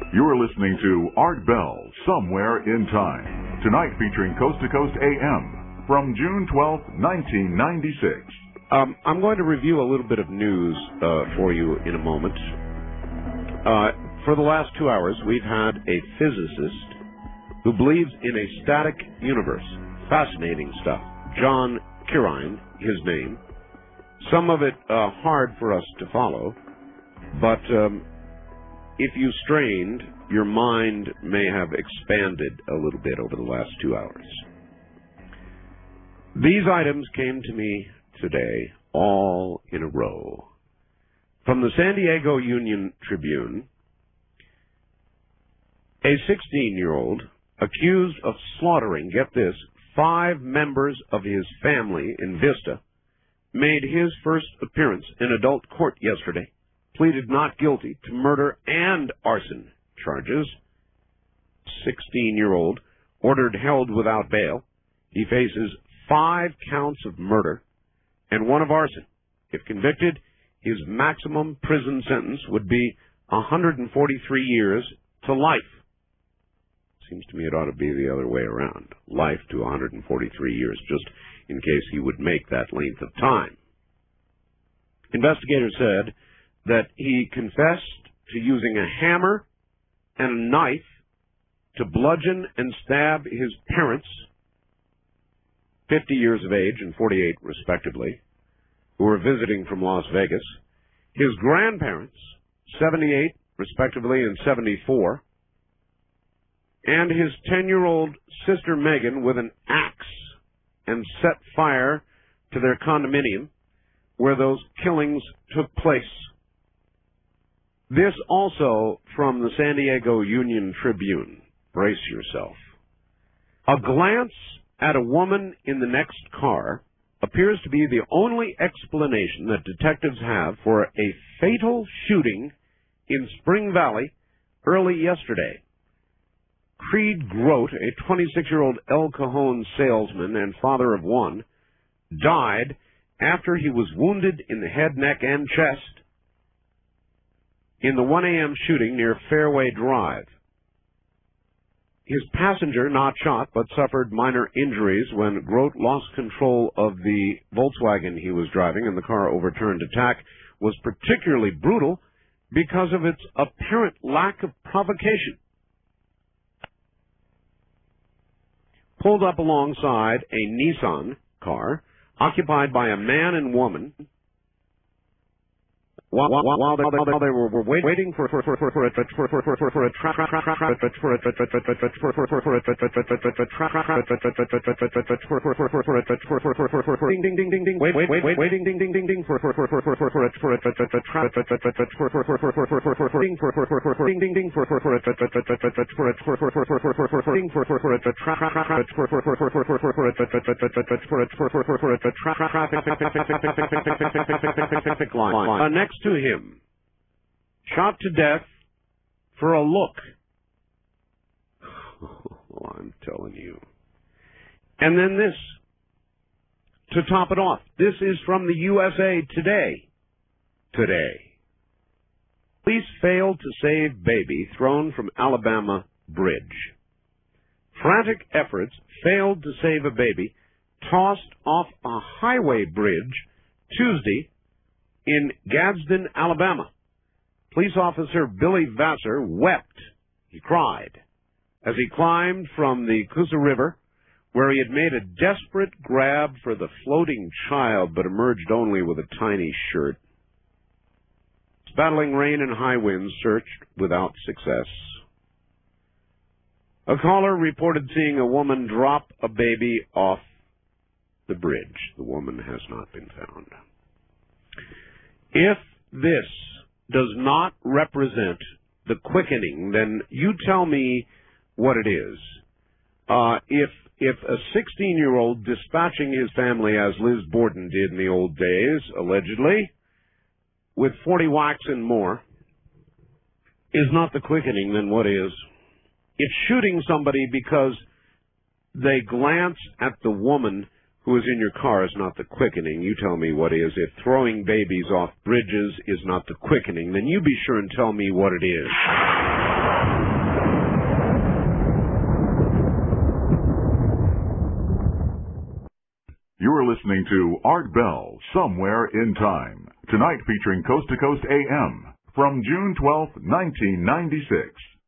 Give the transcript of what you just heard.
You're listening to Art Bell, Somewhere in Time. Tonight featuring Coast to Coast AM from June 12, 1996. I'm going to review a little bit of news for you in a moment. For the last 2 hours, we've had a physicist who believes in a static universe. Fascinating stuff. John Quirine, his name. Some of it hard for us to follow, but if you strained, your mind may have expanded a little bit over the last 2 hours. These items came to me today, all in a row. From the San Diego Union Tribune, a 16-year-old accused of slaughtering, get this, 5 members of his family in Vista, made his first appearance in adult court yesterday, pleaded not guilty to murder and arson charges. 16-year-old, ordered held without bail. He faces 5 counts of murder and 1 of arson. If convicted, his maximum prison sentence would be 143 years to life. Seems to me it ought to be the other way around. Life to 143 years, just in case he would make that length of time. Investigators said that he confessed to using a hammer and a knife to bludgeon and stab his parents, 50 years of age and 48 respectively, who were visiting from Las Vegas, his grandparents, 78 respectively and 74, and his 10-year-old sister Megan with an axe, and set fire to their condominium where those killings took place. This also from the San Diego Union Tribune. Brace yourself. A glance at a woman in the next car appears to be the only explanation that detectives have for a fatal shooting in Spring Valley early yesterday. Creed Grote, a 26-year-old El Cajon salesman and father of 1, died after he was wounded in the head, neck, and chest in the 1 a.m. shooting near Fairway Drive. His passenger, not shot, but suffered minor injuries when Grote lost control of the Volkswagen he was driving and the car overturned. Attack was particularly brutal because of its apparent lack of provocation. Pulled up alongside a Nissan car occupied by a man and woman while they were waiting for a traffic line. Next to him, shot to death for a look. Oh, I'm telling you. And then this, to top it off. This is from the USA Today. Police failed to save baby thrown from Alabama bridge. Frantic efforts failed to save a baby tossed off a highway bridge Tuesday in Gadsden, Alabama. Police officer Billy Vassar wept. He cried as he climbed from the Coosa River, where he had made a desperate grab for the floating child, but emerged only with a tiny shirt. Battling rain and high winds, searched without success. A caller reported seeing a woman drop a baby off the bridge. The woman has not been found. If this does not represent the quickening, then you tell me what it is. If a 16-year-old dispatching his family as Liz Borden did in the old days, allegedly, with 40 whacks and more, is not the quickening, then what is? If shooting somebody because they glance at the woman who is in your car is not the quickening, you tell me what is. If throwing babies off bridges is not the quickening, then you be sure and tell me what it is. You are listening to Art Bell, Somewhere in Time. Tonight featuring Coast to Coast AM from June 12, 1996.